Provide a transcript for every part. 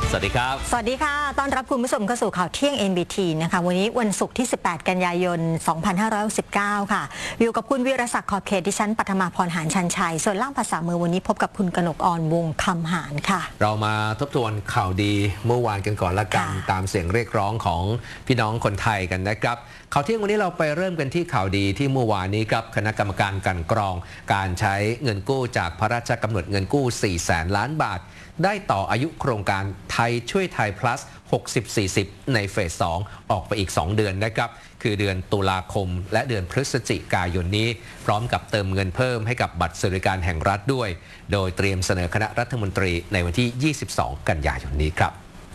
สวัสดีครับสวัสดีค่ะต้อนรับคุณผู้ชมเข้าสู่ข่าวเที่ยง NBT นะคะวันนี้วันศุกร์ที่ 18 กันยายน 2519 ค่ะอยู่กับคุณวีรศักดิ์ขอบเขตดิฉันปัทมาพรหานชันชัยส่วนล่างภาษามือวันนี้พบกับคุณกนกออนวงคำหานค่ะเรามาทบทวนข่าวดีเมื่อวานกันก่อนละกันตามเสียงเรียกร้องของพี่น้องคนไทยกันนะครับข่าวเที่ยงวันนี้เราไปเริ่มกันที่ข่าวดีที่เมื่อวานนี้ครับคณะกรรมการกลั่นกรองการใช้เงินกู้จากพระราชกำหนดเงินกู้ 400,000 ล้านบาทได้ต่ออายุโครงการไทยช่วยไทย plus 60-40 ในเฟส 2 ออกไปอีก 2 เดือนนะครับคือเดือนตุลาคมและเดือนพฤศจิกายนนี้พร้อมกับเติมเงินเพิ่มให้กับบัตรสวัสดิการแห่งรัฐด้วยโดยเตรียมเสนอคณะรัฐมนตรีในวันที่ 22 กันยายนนี้ครับ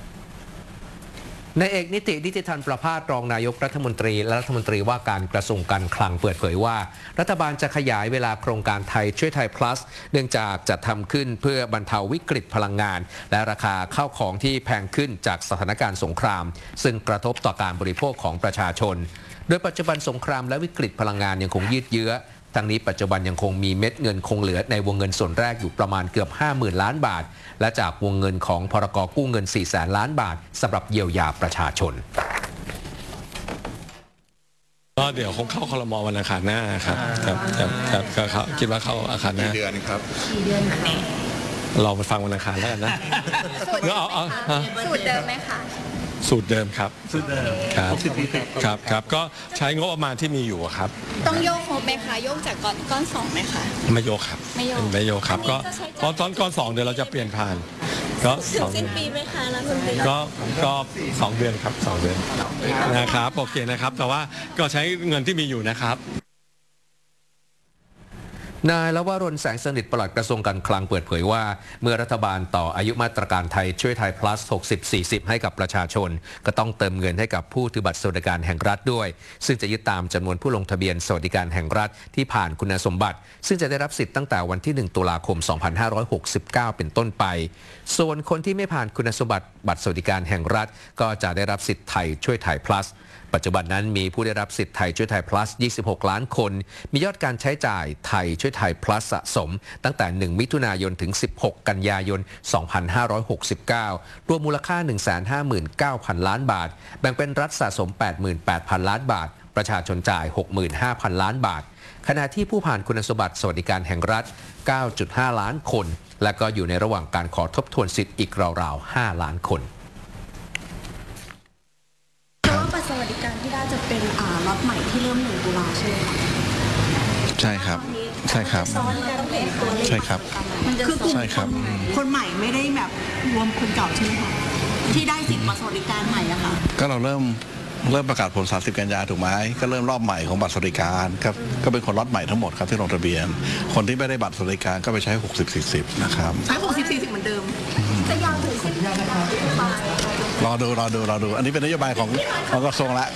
นายเอกนิตินิติธรประภาสรองนายกรัฐมนตรีและรัฐมนตรีว่าการกระทรวงการคลังเปิดเผยว่ารัฐบาลจะขยายเวลาโครงการไทยช่วยไทย plus เนื่องจากจะทำขึ้นเพื่อบรรเทาวิกฤตพลังงานและราคาข้าวของที่แพงขึ้นจากสถานการณ์สงครามซึ่งกระทบต่อการบริโภคของประชาชนโดยปัจจุบันสงครามและวิกฤตพลังงานยังคงยืดเยื้อทั้งนี้ปัจจุบันยังคงมีเม็ดเงินคงเหลือในวงเงินส่วนแรกอยู่ประมาณเกือบ 50,000 ล้านบาทและจากวงเงินของพรก.กู้เงิน 400,000 ล้านบาทสำหรับเยียวยาประชาชนก็เดี๋ยวคงเข้าครม.วันอังคารหน้าครับก็คิดว่าเข้าอังคารหน้ากี่เดือนครับกี่เดือนคะเนี่ยเราไปฟังวันอังคารแล้วกันนะสูตรเดิมไหมคะสูตรเดิมครับสูตรเดิมครับก็ใช้งบประมาณที่มีอยู่ครับต้องโยกงบไหมคะโยกจากก้อน2ไหมคะไม่โยกครับไม่โยกครับก็ตอนก้อน2เดี๋ยวเราจะเปลี่ยนผ่านก็ถึงสิ้นปีไหมคะรัฐมนตรีก็2 เดือนครับ2 เดือนนะครับโอเคนะครับแต่ว่าก็ใช้เงินที่มีอยู่นะครับนายละวรนแสงสนิทปลัดกระทรวงการคลังเปิดเผยว่าเมื่อรัฐบาลต่ออายุมาตรการไทยช่วยไทย plus 60-40 ให้กับประชาชนก็ต้องเติมเงินให้กับผู้ถือบัตรสวัสดิการแห่งรัฐด้วยซึ่งจะยึดตามจำนวนผู้ลงทะเบียนสวัสดิการแห่งรัฐที่ผ่านคุณสมบัติซึ่งจะได้รับสิทธิ์ตั้งแต่วันที่1ตุลาคม2569เป็นต้นไปส่วนคนที่ไม่ผ่านคุณสมบัติบัตรสวัสดิการแห่งรัฐก็จะได้รับสิทธิ์ไทยช่วยไทย plusปัจจุบันนั้นมีผู้ได้รับสิทธิ์ไทยช่วยไทย plus 26 ล้านคนมียอดการใช้จ่ายไทยช่วยไทย plus สะสมตั้งแต่1มิถุนายนถึง16กันยายน2569รวมมูลค่า 159,000 ล้านบาทแบ่งเป็นรัฐสะสม 88,000 ล้านบาทประชาชนจ่าย 65,000 ล้านบาทขณะที่ผู้ผ่านคุณสมบัติสวัสดิการแห่งรัฐ 9.5 ล้านคนและก็อยู่ในระหว่างการขอทบทวนสิทธิ์อีกราวๆ 5 ล้านคนสวัสดิการที่ได้จะเป็นล็อตใหม่ที่เริ่ม1 ตุลาใช่ไหมคะใช่ครับใช่ครับใช่ครับคือกลุ่มคนใหม่ไม่ได้แบบรวมคนเก่าใช่ไหมคะที่ได้สิทธิ์บัตรสวัสดิการใหม่อะค่ะก็เราเริ่มประกาศผล30 กันยาถูกไหมก็เริ่มรอบใหม่ของบัตรสวัสดิการครับก็เป็นคนล็อตใหม่ทั้งหมดครับที่ลงทะเบียนคนที่ไม่ได้บัตรสวัสดิการก็ไปใช้60-40นะครับใช้60-40เหมือนเดิมจะยาวถึงสิ้นปีรอดูอันนี้เป็นนโยบายของกระทรวงละ